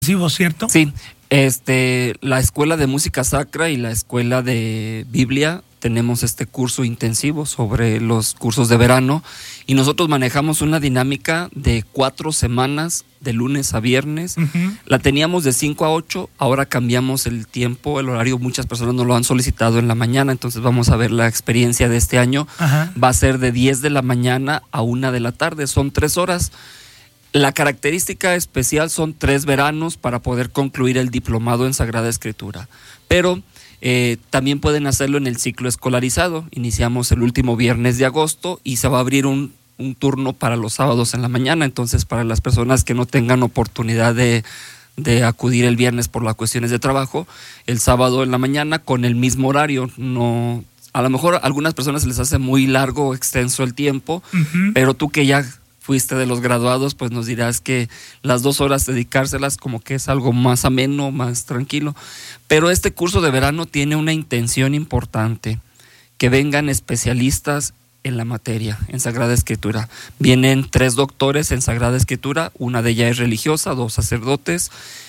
¿cierto? Sí, la Escuela de Música Sacra y la Escuela de Biblia tenemos este curso intensivo sobre los cursos de verano y nosotros manejamos una dinámica de 4 semanas, de lunes a viernes. Uh-huh. La teníamos de 5 a 8, ahora cambiamos el tiempo, el horario, muchas personas nos lo han solicitado en la mañana, entonces vamos a ver la experiencia de este año. Ajá. Va a ser de 10 de la mañana a 1 de la tarde, son 3 horas. La característica especial son 3 veranos para poder concluir el diplomado en Sagrada Escritura, pero también pueden hacerlo en el ciclo escolarizado. Iniciamos el último viernes de agosto y se va a abrir un turno para los sábados en la mañana, entonces para las personas que no tengan oportunidad de acudir el viernes por las cuestiones de trabajo, el sábado en la mañana con el mismo horario. No, a lo mejor a algunas personas se les hace muy largo o extenso el tiempo, Uh-huh. pero tú que ya fuiste de los graduados, pues nos dirás que las 2 horas dedicárselas como que es algo más ameno, más tranquilo. Pero este curso de verano tiene una intención importante, que vengan especialistas en la materia, en Sagrada Escritura. Vienen 3 doctores en Sagrada Escritura, una de ellas es religiosa, 2 sacerdotes,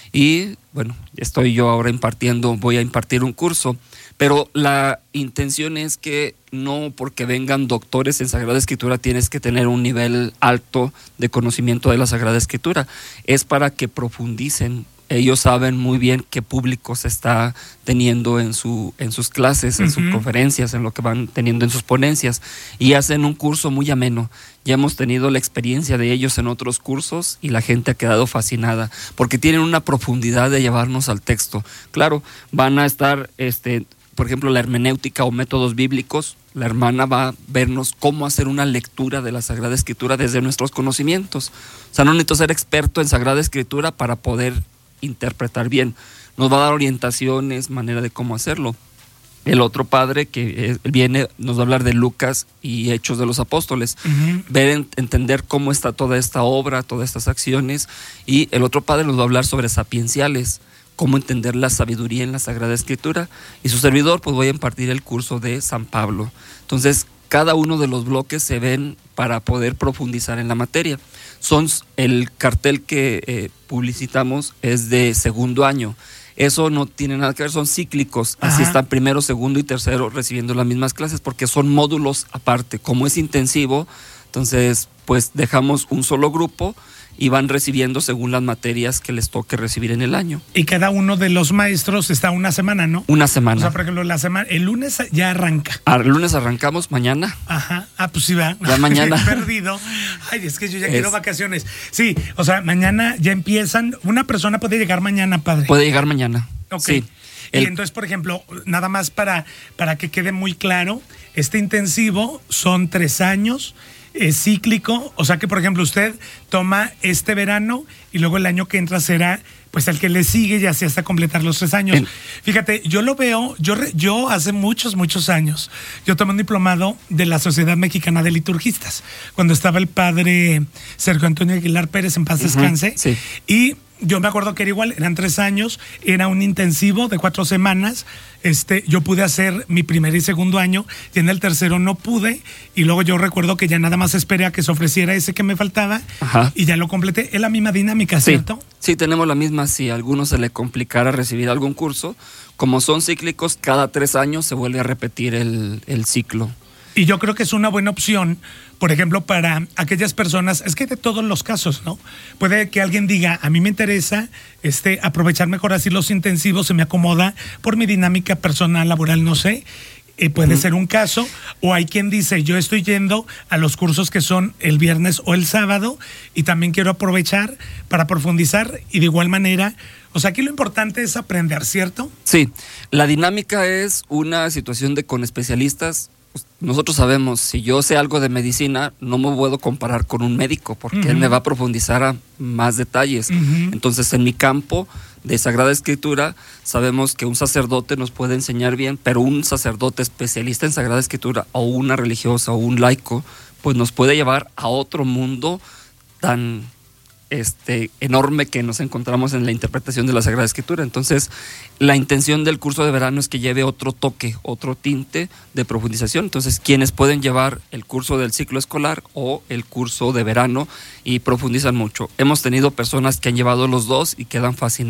y bueno, estoy yo ahora voy a impartir un curso, pero la intención es que no porque vengan doctores en Sagrada Escritura tienes que tener un nivel alto de conocimiento de la Sagrada Escritura, es para que profundicen. Ellos saben muy bien qué público se está teniendo en sus clases, en sus conferencias, en lo que van teniendo en sus ponencias, y hacen un curso muy ameno. Ya hemos tenido la experiencia de ellos en otros cursos y la gente ha quedado fascinada, porque tienen una profundidad de llevarnos al texto. Claro, van a estar, por ejemplo, la hermenéutica o métodos bíblicos. La hermana va a vernos cómo hacer una lectura de la Sagrada Escritura desde nuestros conocimientos. O sea, no necesito ser experto en Sagrada Escritura para poder interpretar bien. Nos va a dar orientaciones, manera de cómo hacerlo. El otro padre que viene nos va a hablar de Lucas y Hechos de los Apóstoles, Uh-huh. entender cómo está toda esta obra, todas estas acciones, y el otro padre nos va a hablar sobre sapienciales, cómo entender la sabiduría en la Sagrada Escritura, y su servidor pues voy a impartir el curso de San Pablo. Entonces cada uno de los bloques se ven para poder profundizar en la materia. El cartel que publicitamos es de segundo año. Eso no tiene nada que ver, son cíclicos. Ajá. Así están primero, segundo y tercero recibiendo las mismas clases porque son módulos aparte. Como es intensivo, entonces pues dejamos un solo grupo y van recibiendo según las materias que les toque recibir en el año. Y cada uno de los maestros está una semana, ¿no? Una semana. O sea, por ejemplo, el lunes ya arranca. El lunes arrancamos, mañana. Ajá. Pues sí, va. Ya mañana. He perdido. Ay, es que yo ya quiero vacaciones. Sí, o sea, mañana ya empiezan. Una persona puede llegar mañana, padre. Puede llegar mañana. Ok. Sí. Y entonces, por ejemplo, nada más para que quede muy claro, este intensivo son 3 años, es cíclico, o sea que, por ejemplo, usted toma este verano y luego el año que entra será pues el que le sigue y así hasta completar los 3 años. Fíjate, yo lo veo, yo hace muchos años, yo tomé un diplomado de la Sociedad Mexicana de Liturgistas, cuando estaba el padre Sergio Antonio Aguilar Pérez, en paz descanse, sí. Y yo me acuerdo que era igual, eran 3 años, era un intensivo de 4 semanas. Yo pude hacer mi primer y segundo año, y en el tercero no pude, y luego yo recuerdo que ya nada más esperé a que se ofreciera ese que me faltaba. Ajá. Y ya lo completé. Es la misma dinámica, ¿cierto? Sí, tenemos la misma. Si a alguno se le complicara recibir algún curso, como son cíclicos, cada 3 años se vuelve a repetir el ciclo. Y yo creo que es una buena opción, por ejemplo, para aquellas personas, es que de todos los casos, ¿no? Puede que alguien diga, a mí me interesa aprovechar mejor así los intensivos, se me acomoda por mi dinámica personal, laboral, no sé. Puede ser un caso, o hay quien dice, yo estoy yendo a los cursos que son el viernes o el sábado y también quiero aprovechar para profundizar, y de igual manera, o sea, aquí lo importante es aprender, ¿cierto? Sí, la dinámica es una situación de con especialistas. Nosotros sabemos, si yo sé algo de medicina, no me puedo comparar con un médico porque él me va a profundizar a más detalles. Entonces, en mi campo de Sagrada Escritura, sabemos que un sacerdote nos puede enseñar bien, pero un sacerdote especialista en Sagrada Escritura o una religiosa o un laico, pues nos puede llevar a otro mundo tan enorme que nos encontramos en la interpretación de la Sagrada Escritura. Entonces, la intención del curso de verano es que lleve otro toque, otro tinte de profundización. Entonces, quienes pueden llevar el curso del ciclo escolar o el curso de verano y profundizan mucho. Hemos tenido personas que han llevado los dos y quedan fascinadas.